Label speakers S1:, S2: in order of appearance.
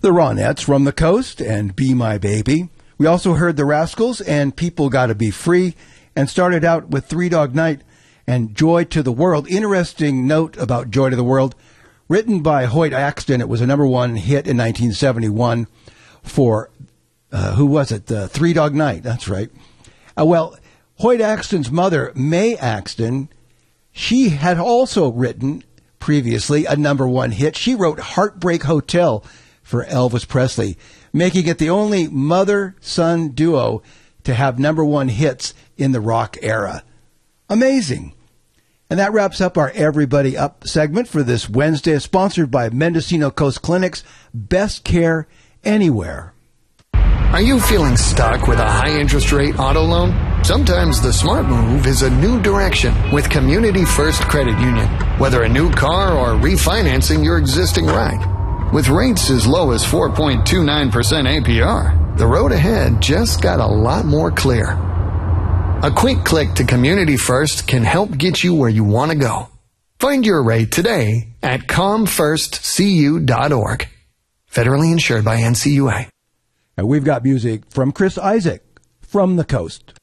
S1: The Ronettes from the Coast and Be My Baby. We also heard the Rascals and People Gotta Be Free, and started out with Three Dog Night and Joy to the World. Interesting note about Joy to the World. Written by Hoyt Axton, it was a number one hit in 1971 for, who was it? Three Dog Night, that's right. Well, Hoyt Axton's mother, Mae Axton, she had also written previously a number one hit. She wrote Heartbreak Hotel for Elvis Presley, making it the only mother-son duo to have number one hits in the rock era. Amazing. And that wraps up our Everybody Up segment for this Wednesday, sponsored by Mendocino Coast Clinic's Best Care Anywhere.
S2: Are you feeling stuck with a high interest rate auto loan? Sometimes the smart move is a new direction with Community First Credit Union. Whether a new car or refinancing your existing ride. With rates as low as 4.29% APR, the road ahead just got a lot more clear. A quick click to Community First can help get you where you want to go. Find your rate today at comfirstcu.org. Federally insured by NCUA.
S1: And we've got music from Chris Isaak from the Coast.